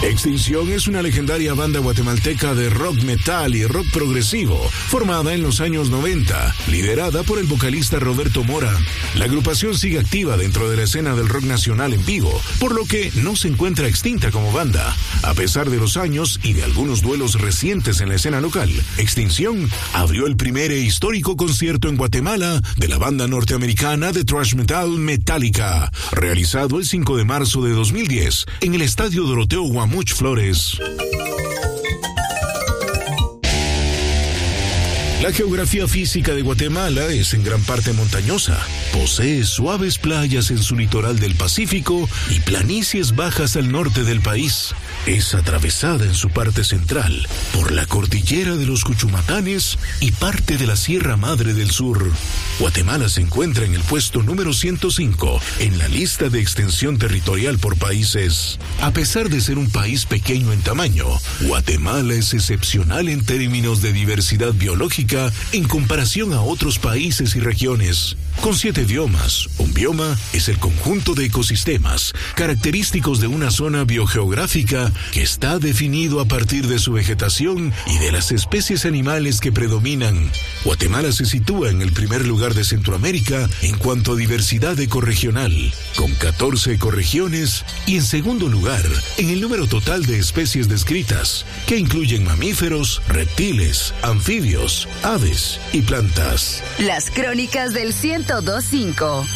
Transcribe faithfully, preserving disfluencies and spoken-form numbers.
Extinción es una legendaria banda guatemalteca de rock metal y rock progresivo, formada en los años noventa, liderada por el vocalista Roberto Mora. La agrupación sigue activa dentro de la escena del rock nacional en vivo, por lo que no se encuentra extinta como banda. A pesar de los años y de algunos duelos recientes en la escena local, Extinción abrió el primer e histórico concierto en Guatemala de la banda norteamericana de thrash metal Metallica, realizado el cinco de marzo de dos mil diez en el Estadio Doroteo Guamuch Flores. La geografía física de Guatemala es en gran parte montañosa. Posee suaves playas en su litoral del Pacífico y planicies bajas al norte del país. Es atravesada en su parte central por la cordillera de los Cuchumatanes y parte de la Sierra Madre del Sur. Guatemala se encuentra en el puesto número ciento cinco en la lista de extensión territorial por países. A pesar de ser un país pequeño en tamaño, Guatemala es excepcional en términos de diversidad biológica en comparación a otros países y regiones. Con siete biomas, un bioma es el conjunto de ecosistemas característicos de una zona biogeográfica que está definido a partir de su vegetación y de las especies animales que predominan. Guatemala se sitúa en el primer lugar de Centroamérica en cuanto a diversidad ecorregional, con catorce ecorregiones, y en segundo lugar en el número total de especies descritas, que incluyen mamíferos, reptiles, anfibios, aves y plantas. Las crónicas del ciento dos punto cinco.